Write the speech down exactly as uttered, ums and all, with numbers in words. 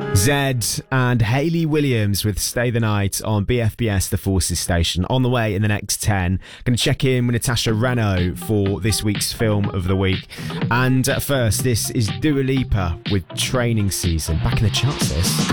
Zed and Hayley Williams with Stay the Night on B F B S The Forces station. On the way in the next ten, going to check in with Natasha Reno for this week's film of the week. And at first, this is Dua Lipa with Training Season. Back in the charts, this.